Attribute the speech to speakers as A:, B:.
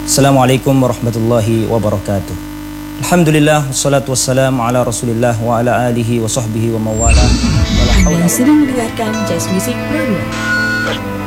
A: Assalamualaikum warahmatullahi wabarakatuh. Alhamdulillah, wassalatu wassalamu ala rasulillah wa ala alihi wa sahbihi wa mawala.
B: Anda sedang mendengarkan Jazz Music Radio.